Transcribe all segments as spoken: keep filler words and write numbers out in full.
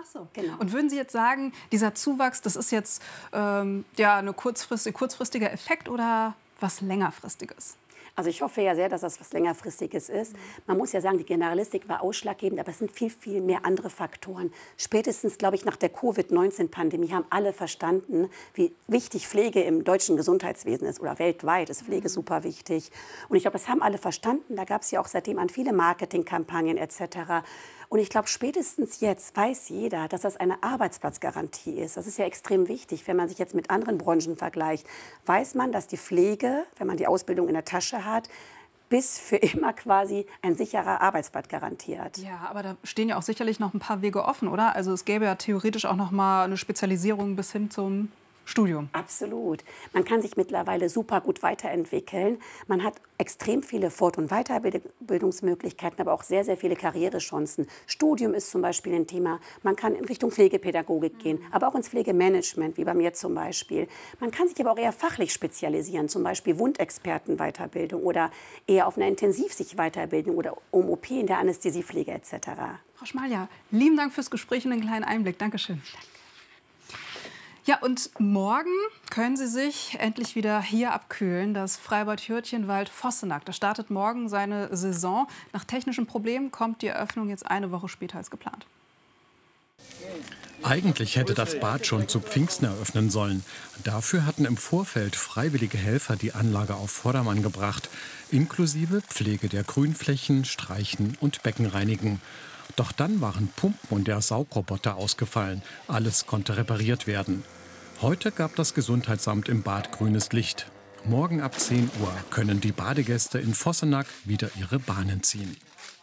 Ach so. Genau. Und würden Sie jetzt sagen, dieser Zuwachs, das ist jetzt ähm, ja, ein kurzfristig, kurzfristiger Effekt oder was längerfristiges? Also ich hoffe ja sehr, dass das was längerfristiges ist. Man muss ja sagen, die Generalistik war ausschlaggebend, aber es sind viel, viel mehr andere Faktoren. Spätestens, glaube ich, nach der Covid neunzehn Pandemie haben alle verstanden, wie wichtig Pflege im deutschen Gesundheitswesen ist oder weltweit ist Pflege super wichtig. Und ich glaube, das haben alle verstanden. Da gab es ja auch seitdem an viele Marketingkampagnen et cetera. Und ich glaube, spätestens jetzt weiß jeder, dass das eine Arbeitsplatzgarantie ist. Das ist ja extrem wichtig. Wenn man sich jetzt mit anderen Branchen vergleicht, weiß man, dass die Pflege, wenn man die Ausbildung in der Tasche hat, bis für immer quasi ein sicherer Arbeitsplatz garantiert. Ja, aber da stehen ja auch sicherlich noch ein paar Wege offen, oder? Also es gäbe ja theoretisch auch noch mal eine Spezialisierung bis hin zum Studium. Absolut. Man kann sich mittlerweile super gut weiterentwickeln. Man hat extrem viele Fort- und Weiterbildungsmöglichkeiten, aber auch sehr, sehr viele Karrierechancen. Studium ist zum Beispiel ein Thema. Man kann in Richtung Pflegepädagogik gehen, aber auch ins Pflegemanagement, wie bei mir zum Beispiel. Man kann sich aber auch eher fachlich spezialisieren, zum Beispiel Wundexpertenweiterbildung oder eher auf einer Intensiv sich weiterbilden oder um O P in der Anästhesiepflege et cetera. Frau Schmalja, lieben Dank fürs Gespräch und einen kleinen Einblick. Dankeschön. Ja, und morgen können Sie sich endlich wieder hier abkühlen. Das Freibad Hürtchenwald-Vossenack. Das startet morgen seine Saison. Nach technischen Problemen kommt die Eröffnung jetzt eine Woche später als geplant. Eigentlich hätte das Bad schon zu Pfingsten eröffnen sollen. Dafür hatten im Vorfeld freiwillige Helfer die Anlage auf Vordermann gebracht. Inklusive Pflege der Grünflächen, Streichen und Beckenreinigen. Doch dann waren Pumpen und der Saugroboter ausgefallen. Alles konnte repariert werden. Heute gab das Gesundheitsamt im Bad grünes Licht. Morgen ab zehn Uhr können die Badegäste in Vossenack wieder ihre Bahnen ziehen.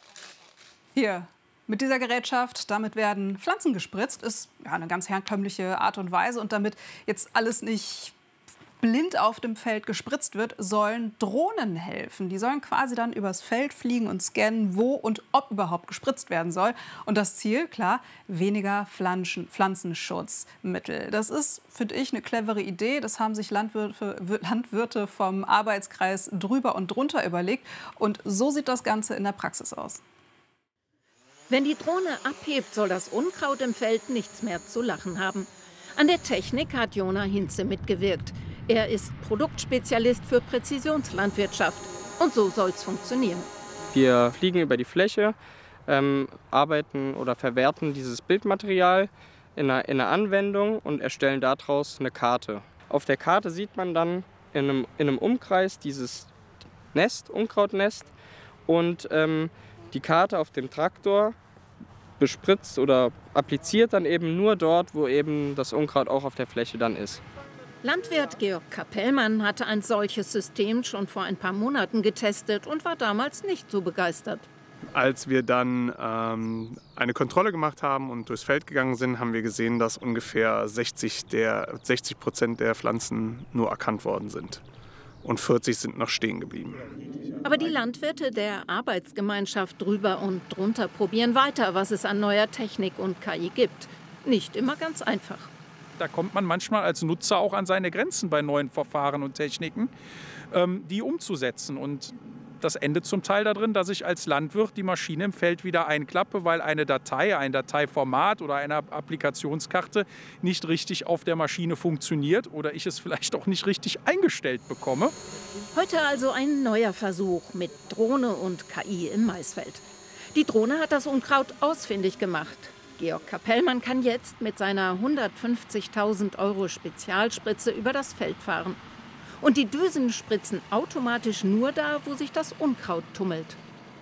Hier, mit dieser Gerätschaft, damit werden Pflanzen gespritzt. Ist ja eine ganz herkömmliche Art und Weise. Und damit jetzt alles nicht blind auf dem Feld gespritzt wird, sollen Drohnen helfen. Die sollen quasi dann übers Feld fliegen und scannen, wo und ob überhaupt gespritzt werden soll. Und das Ziel, klar, weniger Pflanzen, Pflanzenschutzmittel. Das ist, finde ich, eine clevere Idee. Das haben sich Landwirte, Landwirte vom Arbeitskreis drüber und drunter überlegt. Und so sieht das Ganze in der Praxis aus. Wenn die Drohne abhebt, soll das Unkraut im Feld nichts mehr zu lachen haben. An der Technik hat Jona Hinze mitgewirkt. Er ist Produktspezialist für Präzisionslandwirtschaft. Und so soll es funktionieren. Wir fliegen über die Fläche, ähm, arbeiten oder verwerten dieses Bildmaterial in einer, in einer Anwendung und erstellen daraus eine Karte. Auf der Karte sieht man dann in einem, in einem Umkreis dieses Nest, Unkrautnest. Und ähm, die Karte auf dem Traktor bespritzt oder appliziert dann eben nur dort, wo eben das Unkraut auch auf der Fläche dann ist. Landwirt Georg Kapellmann hatte ein solches System schon vor ein paar Monaten getestet und war damals nicht so begeistert. Als wir dann ähm, eine Kontrolle gemacht haben und durchs Feld gegangen sind, haben wir gesehen, dass ungefähr sechzig Prozent der Pflanzen nur erkannt worden sind. Und vierzig sind noch stehen geblieben. Aber die Landwirte der Arbeitsgemeinschaft drüber und drunter probieren weiter, was es an neuer Technik und K I gibt. Nicht immer ganz einfach. Da kommt man manchmal als Nutzer auch an seine Grenzen bei neuen Verfahren und Techniken, ähm, die umzusetzen. Und das endet zum Teil darin, dass ich als Landwirt die Maschine im Feld wieder einklappe, weil eine Datei, ein Dateiformat oder eine Applikationskarte nicht richtig auf der Maschine funktioniert oder ich es vielleicht auch nicht richtig eingestellt bekomme. Heute also ein neuer Versuch mit Drohne und K I im Maisfeld. Die Drohne hat das Unkraut ausfindig gemacht. Georg Kapellmann kann jetzt mit seiner hundertfünfzigtausend Euro Spezialspritze über das Feld fahren. Und die Düsen spritzen automatisch nur da, wo sich das Unkraut tummelt.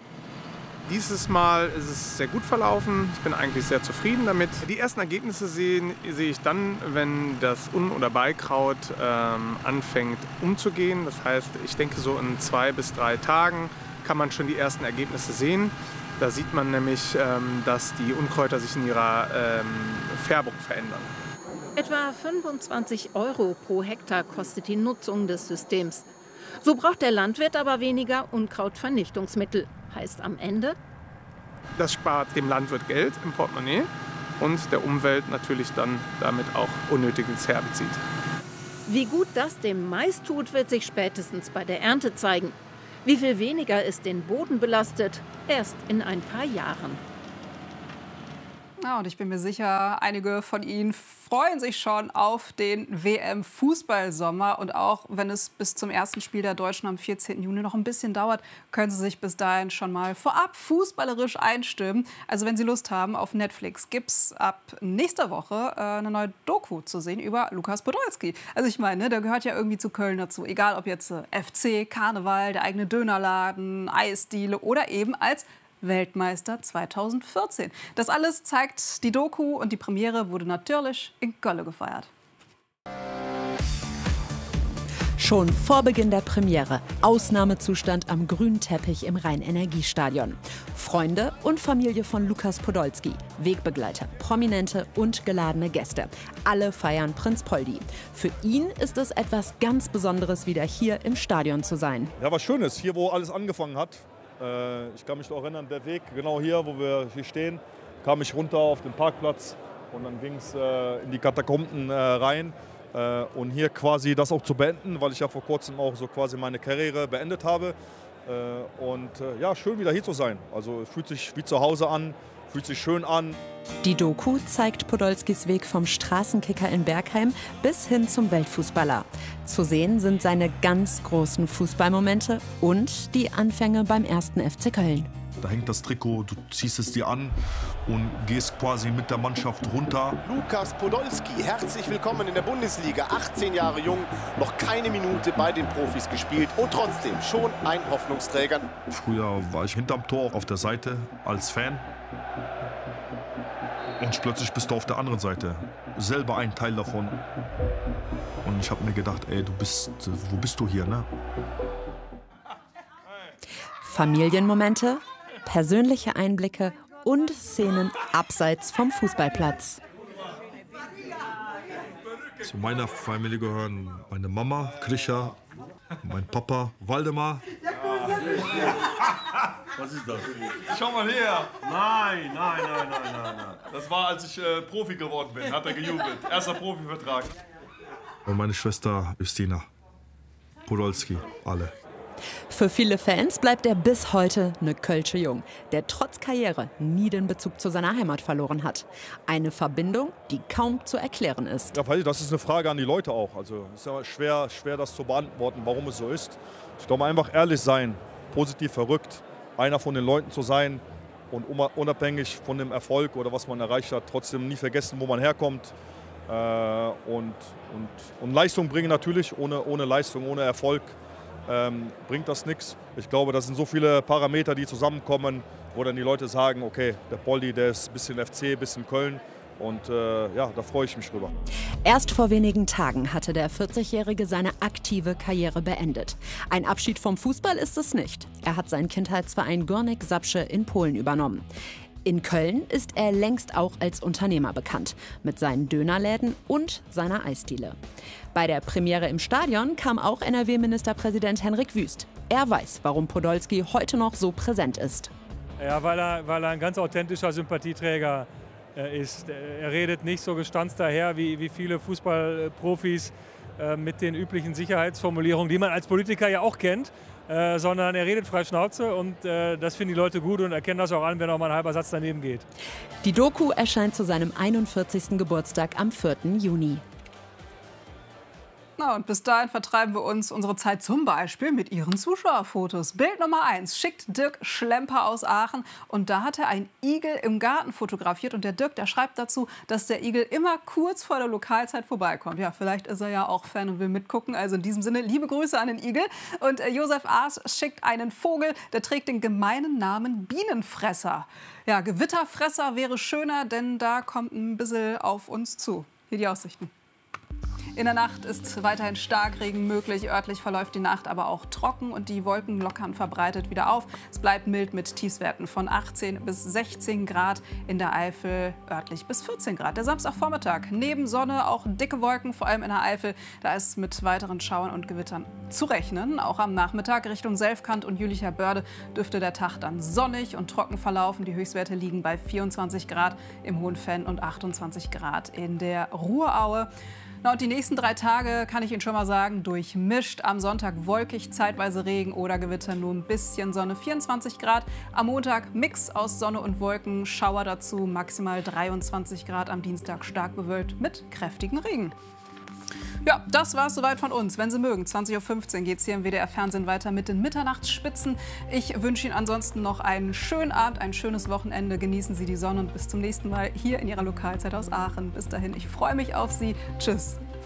Dieses Mal ist es sehr gut verlaufen. Ich bin eigentlich sehr zufrieden damit. Die ersten Ergebnisse sehen, sehe ich dann, wenn das Un- oder Beikraut ähm, anfängt umzugehen. Das heißt, ich denke, so in zwei bis drei Tagen kann man schon die ersten Ergebnisse sehen. Da sieht man nämlich, ähm, dass die Unkräuter sich in ihrer ähm, Färbung verändern. Etwa fünfundzwanzig Euro pro Hektar kostet die Nutzung des Systems. So braucht der Landwirt aber weniger Unkrautvernichtungsmittel. Heißt am Ende: Das spart dem Landwirt Geld im Portemonnaie und der Umwelt natürlich dann damit auch unnötiges Herbizid. Wie gut das dem Mais tut, wird sich spätestens bei der Ernte zeigen. Wie viel weniger es den Boden belastet, erst in ein paar Jahren. Ja, und ich bin mir sicher, einige von Ihnen freuen sich schon auf den W M-Fußballsommer. Und auch wenn es bis zum ersten Spiel der Deutschen am vierzehnten Juni noch ein bisschen dauert, können Sie sich bis dahin schon mal vorab fußballerisch einstimmen. Also wenn Sie Lust haben, auf Netflix gibt es ab nächster Woche äh, eine neue Doku zu sehen über Lukas Podolski. Also ich meine, ne, der gehört ja irgendwie zu Köln dazu. Egal ob jetzt äh, F C, Karneval, der eigene Dönerladen, Eisdiele oder eben als Weltmeister zweitausendvierzehn. Das alles zeigt die Doku und die Premiere wurde natürlich in Köln gefeiert. Schon vor Beginn der Premiere Ausnahmezustand am grünen Teppich im Rhein-Energie-Stadion. Freunde und Familie von Lukas Podolski, Wegbegleiter, Prominente und geladene Gäste. Alle feiern Prinz Poldi. Für ihn ist es etwas ganz Besonderes, wieder hier im Stadion zu sein. Ja, was Schönes, hier wo alles angefangen hat. Ich kann mich noch erinnern, der Weg, genau hier, wo wir hier stehen, kam ich runter auf den Parkplatz und dann ging es äh, in die Katakomben äh, rein. Äh, und hier quasi das auch zu beenden, weil ich ja vor kurzem auch so quasi meine Karriere beendet habe. Äh, und äh, ja, schön wieder hier zu sein. Also es fühlt sich wie zu Hause an, fühlt sich schön an. Die Doku zeigt Podolskis Weg vom Straßenkicker in Bergheim bis hin zum Weltfußballer. Zu sehen sind seine ganz großen Fußballmomente und die Anfänge beim ersten F C Köln. Da hängt das Trikot, du ziehst es dir an und gehst quasi mit der Mannschaft runter. Lukas Podolski, herzlich willkommen in der Bundesliga. achtzehn Jahre jung, noch keine Minute bei den Profis gespielt und trotzdem schon ein Hoffnungsträger. Früher war ich hinterm Tor auf der Seite als Fan. Und plötzlich bist du auf der anderen Seite, selber ein Teil davon. Und ich habe mir gedacht, ey, du bist, wo bist du hier, ne? Familienmomente, persönliche Einblicke und Szenen abseits vom Fußballplatz. Zu meiner Familie gehören meine Mama, Krischa, mein Papa, Waldemar. Was ist das? Schau mal her! Nein, nein, nein, nein, nein, nein. Das war, als ich äh, Profi geworden bin, hat er gejubelt. Erster Profivertrag. Und meine Schwester Justina, Podolski, alle. Für viele Fans bleibt er bis heute eine Kölsche Jung, der trotz Karriere nie den Bezug zu seiner Heimat verloren hat. Eine Verbindung, die kaum zu erklären ist. Ja, das ist eine Frage an die Leute auch. Also es ist ja schwer, schwer, das zu beantworten, warum es so ist. Ich glaube, einfach ehrlich sein, positiv verrückt, einer von den Leuten zu sein und unabhängig von dem Erfolg oder was man erreicht hat, trotzdem nie vergessen, wo man herkommt. Äh, und, und, und Leistung bringen natürlich, ohne, ohne Leistung, ohne Erfolg. Ähm, bringt das nichts. Ich glaube, das sind so viele Parameter, die zusammenkommen, wo dann die Leute sagen, okay, der Poldi, der ist ein bisschen F C, ein bisschen Köln und äh, ja, da freue ich mich drüber. Erst vor wenigen Tagen hatte der vierzigjährige seine aktive Karriere beendet. Ein Abschied vom Fußball ist es nicht. Er hat seinen Kindheitsverein Górnik Zabrze in Polen übernommen. In Köln ist er längst auch als Unternehmer bekannt, mit seinen Dönerläden und seiner Eisdiele. Bei der Premiere im Stadion kam auch N R W-Ministerpräsident Henrik Wüst. Er weiß, warum Podolski heute noch so präsent ist. Ja, weil er, weil er ein ganz authentischer Sympathieträger äh, ist. Er redet nicht so gestanzt daher wie, wie viele Fußballprofis äh, mit den üblichen Sicherheitsformulierungen, die man als Politiker ja auch kennt. Äh, sondern er redet frei Schnauze und äh, das finden die Leute gut und erkennen das auch an, wenn auch mal ein halber Satz daneben geht. Die Doku erscheint zu seinem einundvierzigsten Geburtstag am vierten Juni. Na, und bis dahin vertreiben wir uns unsere Zeit zum Beispiel mit Ihren Zuschauerfotos. Bild Nummer eins schickt Dirk Schlemper aus Aachen. Und da hat er einen Igel im Garten fotografiert. Und der Dirk, der schreibt dazu, dass der Igel immer kurz vor der Lokalzeit vorbeikommt. Ja, vielleicht ist er ja auch Fan und will mitgucken. Also in diesem Sinne, liebe Grüße an den Igel. Und äh, Josef Aas schickt einen Vogel, der trägt den gemeinen Namen Bienenfresser. Ja, Gewitterfresser wäre schöner, denn da kommt ein bisschen auf uns zu. Hier die Aussichten. In der Nacht ist weiterhin Starkregen möglich. Örtlich verläuft die Nacht aber auch trocken und die Wolken lockern verbreitet wieder auf. Es bleibt mild mit Tiefstwerten von achtzehn bis sechzehn Grad, in der Eifel örtlich bis vierzehn Grad. Der Samstagvormittag neben Sonne auch dicke Wolken, vor allem in der Eifel. Da ist mit weiteren Schauern und Gewittern zu rechnen. Auch am Nachmittag Richtung Selfkant und Jülicher Börde dürfte der Tag dann sonnig und trocken verlaufen. Die Höchstwerte liegen bei vierundzwanzig Grad im Hohenfenn und achtundzwanzig Grad in der Ruhraue. Na, und die nächsten drei Tage kann ich Ihnen schon mal sagen, durchmischt. Am Sonntag wolkig, zeitweise Regen oder Gewitter, nur ein bisschen Sonne, vierundzwanzig Grad. Am Montag Mix aus Sonne und Wolken, Schauer dazu, maximal dreiundzwanzig Grad. Am Dienstag stark bewölkt mit kräftigen Regen. Ja, das war es soweit von uns. Wenn Sie mögen, zwanzig Uhr fünfzehn geht es hier im W D R-Fernsehen weiter mit den Mitternachtsspitzen. Ich wünsche Ihnen ansonsten noch einen schönen Abend, ein schönes Wochenende. Genießen Sie die Sonne und bis zum nächsten Mal hier in Ihrer Lokalzeit aus Aachen. Bis dahin, ich freue mich auf Sie. Tschüss.